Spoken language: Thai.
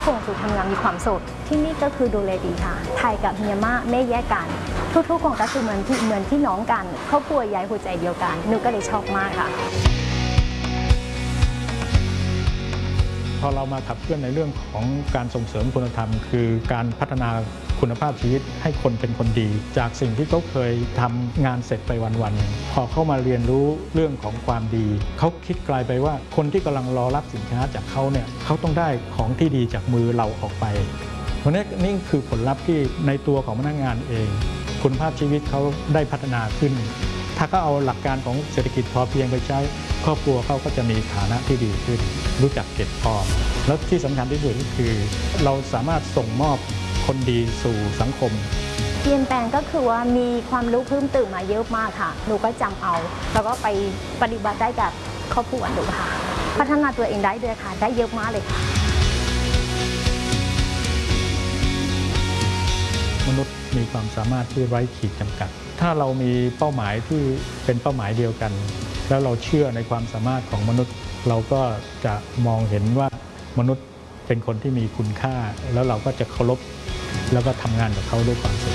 ส่งสู่ทำงานมีความสุขที่นี่ก็คือดูแลดีค่ะไทยกับเมียนมาไม่แยกกันทุกๆคนก็คือเหมือนพี่น้องกันครอบครัวใหญ่หัวใจเดียวกันหนูก็เลยชอบมากค่ะพอเรามาขับเคลื่อนในเรื่องของการส่งเสริมคุณธรรมคือการพัฒนาคุณภาพชีวิตให้คนเป็นคนดีจากสิ่งที่เขาเคยทำงานเสร็จไปวันๆพอเข้ามาเรียนรู้เรื่องของความดีเขาคิดกลายไปว่าคนที่กำลังรอรับสินค้าจากเขาเนี่ยเขาต้องได้ของที่ดีจากมือเราออกไปเพราะนี่คือผลลัพธ์ที่ในตัวของพนักงานเองคุณภาพชีวิตเขาได้พัฒนาขึ้นถ้าเขาเอาหลักการของเศรษฐกิจพอเพียงไปใช้ครอบครัวเขาก็จะมีฐานะที่ดีขึ้นรู้จักเก็บออมแล้วที่สำคัญที่สุดก็คือเราสามารถส่งมอบคนดีสู่สังคมเปลี่ยนแปลงก็คือว่ามีความรู้เพิ่มเติมมาเยอะมากค่ะหนูก็จำเอาแล้วก็ไปปฏิบัติได้กับครอบครัวหนูค่ะพัฒนาตัวเองได้ด้วยค่ะได้เยอะมากเลยค่ะมนุษย์มีความสามารถที่ไร้ขีดจำกัดถ้าเรามีเป้าหมายที่เป็นเป้าหมายเดียวกันแล้วเราเชื่อในความสามารถของมนุษย์เราก็จะมองเห็นว่ามนุษย์เป็นคนที่มีคุณค่าแล้วเราก็จะเคารพแล้วก็ทำงานกับเขาด้วยความสุข